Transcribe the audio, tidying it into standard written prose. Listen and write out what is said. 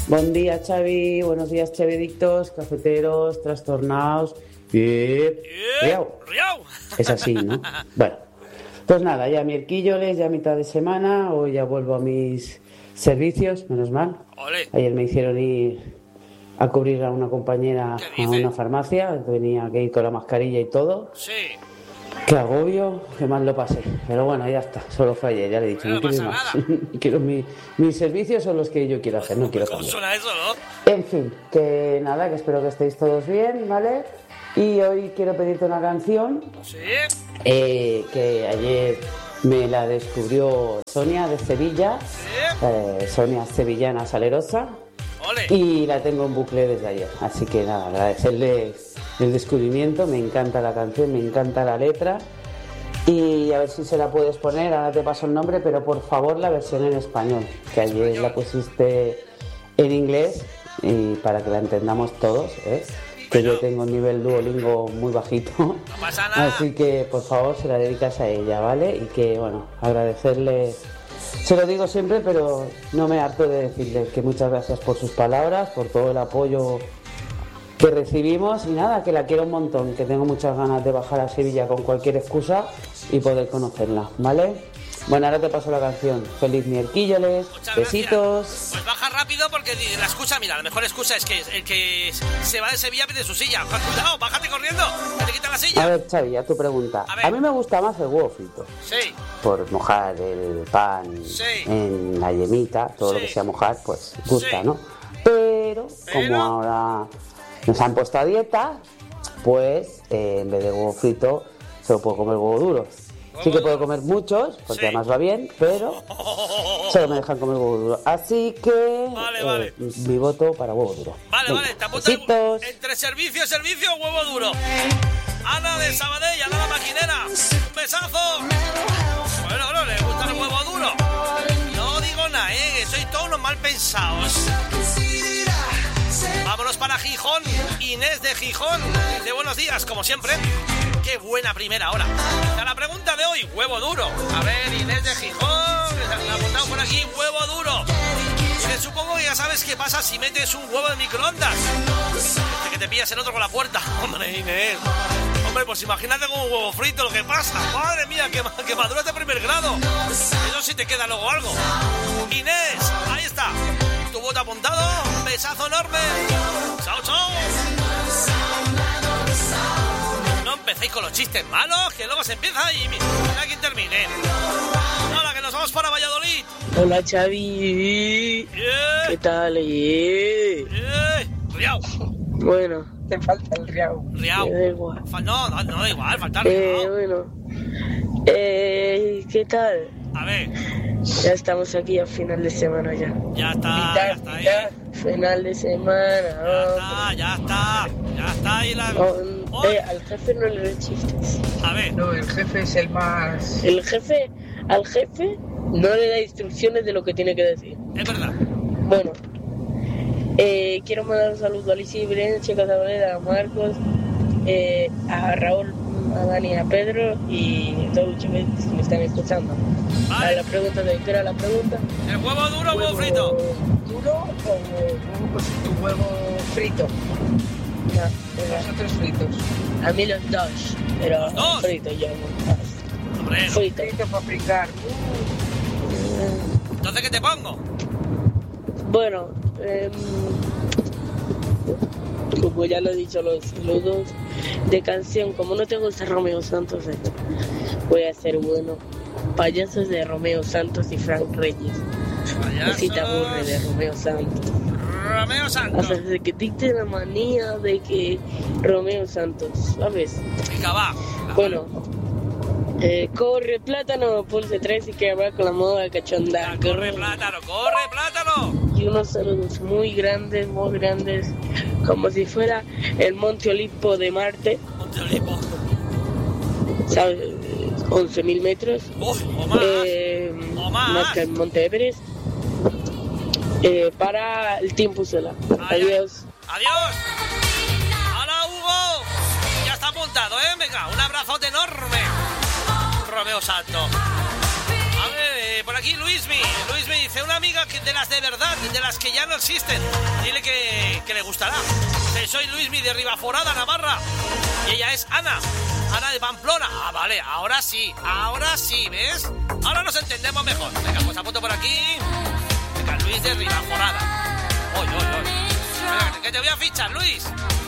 Buen día, Xavi. Buenos días, Chavidictos, cafeteros, trastornados. Riau. Es así, ¿no? Bueno, pues nada, ya miércoles, ya mitad de semana. Hoy ya vuelvo a mis servicios, menos mal. Ole. Ayer me hicieron ir a cubrir a una compañera a una farmacia. Tenía que ir con la mascarilla y todo. Sí. Qué agobio, qué mal lo pasé. Pero bueno, ya está, solo fue ayer, ya le he dicho, Bueno, no quiero ir pasa más. Quiero mis servicios son los que yo quiero hacer, no quiero ¿Cómo cambiar. suena eso, no? En fin, que nada, que espero que estéis todos bien, ¿vale? Y hoy quiero pedirte una canción Sí. que ayer me la descubrió Sonia de Sevilla, Sonia sevillana salerosa, Ole. y la tengo en bucle desde ayer. Así que nada, agradecerle el descubrimiento, me encanta la canción, me encanta la letra. Y a ver si se la puedes poner, ahora te paso el nombre, pero por favor la versión en español, que ayer la pusiste en inglés y para que la entendamos todos, ¿eh? Que yo tengo un nivel Duolingo muy bajito. No pasa nada. Así que por favor se la dedicas a ella, ¿vale? Y que bueno, agradecerle, se lo digo siempre, pero no me harto de decirle que muchas gracias por sus palabras, por todo el apoyo que recibimos y nada, que la quiero un montón, que tengo muchas ganas de bajar a Sevilla con cualquier excusa y poder conocerla, ¿vale? Bueno, ahora te paso la canción. Feliz miércoles, Muchas besitos. gracias. Pues baja rápido porque la excusa, mira, la mejor excusa es que el que se va de Sevilla pide su silla. Cuidado, bájate corriendo, que te quitan la silla. A ver, Xavi, a tu pregunta. A ver. A mí me gusta más el huevo frito. Sí, Por mojar el pan Sí. en la yemita, todo lo Sí. que sea mojar, pues gusta, Sí. ¿no? Pero como Pero- ahora nos han puesto a dieta, pues en vez de huevo frito, solo puedo comer huevo duro. Sí que puedo comer muchos, porque Sí. además va bien, pero solo me dejan comer huevo duro. Así que Vale. mi voto para huevo duro. Vale, Venga, vale, te apunto besitos. entre servicio, huevo duro. Ana de Sabadell, Ana la maquinera. Un besazo. Bueno, le gusta el huevo duro. No digo nada, que sois todos unos mal pensados. Vámonos para Gijón. Inés de Gijón. De buenos días, como siempre. Qué buena primera hora. A la pregunta de hoy, huevo duro. A ver, Inés de Gijón. Me ha apuntado por aquí, huevo duro. Que supongo que ya sabes qué pasa si metes un huevo en microondas. Que te pillas el otro con la puerta. Hombre, Inés. Hombre, pues imagínate con un huevo frito lo que pasa. Madre mía, que maduras de primer grado. Eso sí te queda luego algo. Inés, ahí está. Tu voto apuntado. Un besazo enorme. Chao, chao. No empecéis con los chistes malos, que luego se empieza y mira quién termine. Hola, que nos vamos para Valladolid. Hola Xavi, ¿qué tal? Riau. Bueno, te falta el riau. Riau. Me da igual. No da igual, falta riau. Bueno, ¿qué tal? A ver, Ya estamos aquí a final de semana ya. ya está ahí. Final de semana. Ya está ahí la... Al jefe no le doy chistes. A ver, No, el jefe es el más... Al jefe no le da instrucciones de lo que tiene que decir. es verdad. Bueno, quiero mandar un saludo a Alicia y Belén, Chica Zabaleta, a Marcos, a Raúl, a Dani, a Pedro y a todos los chicos que me están escuchando. Vale. A la pregunta de ¿qué era la pregunta? ¿El huevo duro o huevo frito? ¿Duro o tu huevo frito? No, Nosotros fritos. a mí los dos, pero ¿Los dos? frito yo. Hombre, Frito. Frito para fritar. entonces ¿qué te pongo? Bueno, como ya lo he dicho los dos de canción, como no te gusta Romeo Santos, voy a hacer bueno Payasos de Romeo Santos y Frank Reyes. Así te aburre de Romeo Santos. Romeo O Santos. sea, desde que dicte la manía de que Romeo Santos, ¿sabes? Venga, va. Bueno, corre plátano, pulse 3 y que va con la moda cachonda. Corre plátano. Y unos saludos muy grandes, como si fuera el Monte Olimpo de Marte, Monte Olimpo. ¿sabes? 11.000 metros. Uy, o más. Más que el Monte Everest. Para el Team Pucela. Adiós. Adiós. Hola, Hugo. Ya está apuntado, Venga, un abrazote enorme. Romeo Santos. A ver, por aquí aquí Luismi dice, una amiga de las de verdad, de las que ya no existen. Dile que le gustará. Soy Luismi de Ribaforada, Navarra. Y ella es Ana de Pamplona. Ah, vale, ahora sí, ¿ves? Ahora nos entendemos mejor. Venga, pues apunto por aquí. Venga, Luis de Ribaforada. Oye. Venga, que te voy a fichar, Luis.